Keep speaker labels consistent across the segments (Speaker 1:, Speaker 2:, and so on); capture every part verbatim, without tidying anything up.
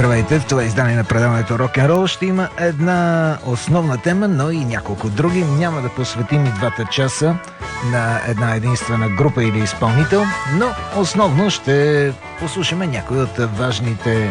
Speaker 1: Здравейте, в това издание на предаването Рок-н-рол ще има една основна тема, но и няколко други. Няма да посветим и двата часа на една единствена група или изпълнител, но основно ще послушаме някои от важните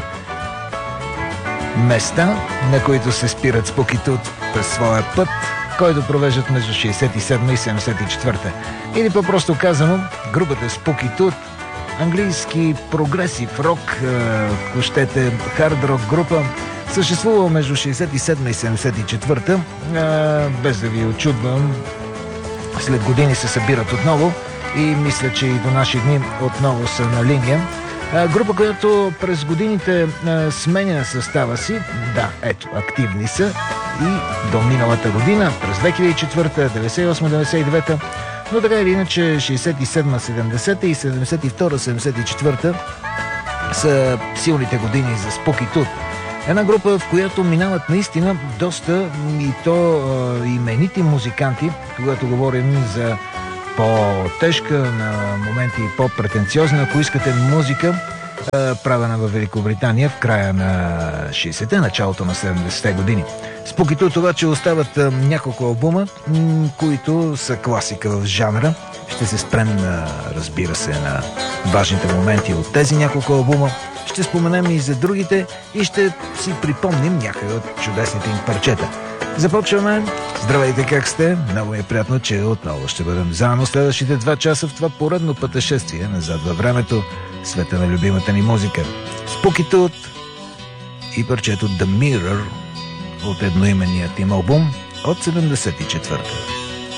Speaker 1: места, на които се спират Spooky Tooth през своя път, който провеждат между шейсет и седма и седемдесет и четвърта. Или по-просто казано, групата Spooky Tooth, английски прогресив рок, ако щете хард рок група, съществува между шейсет и седма и седемдесет и четвърта. Без да ви очудвам, след години се събират отново и мисля, че и до наши дни отново са на линия. Група, която през годините сменя състава си, да, ето, активни са и до миналата година, през две хиляди и четвърта, деветдесет и осма деветдесет и девета, но така или иначе шейсет и седма седемдесета и седемдесет и втора седемдесет и четвърта са силните години за Spooky Tooth. Една група, в която минават наистина доста и то а, именити музиканти, когато говорим за по-тежка, на моменти по-претенциозна, ако искате, музика, а, правена в Великобритания в края на шейсетте, началото на седемдесетте години. Spooky Tooth обаче остават а, няколко албума, м- които са класика в жанра. Ще се спрем, а, разбира се, на важните моменти от тези няколко албума. Ще споменем и за другите и ще си припомним някои от чудесните им парчета. Започваме. Здравейте, как сте? Много ми е приятно, че отново ще бъдем заедно следващите два часа в това поредно пътешествие назад във времето, света на любимата ни музика. Spooky Tooth и парчето The Mirror от едноименният им албум от седемдесет и четвърта.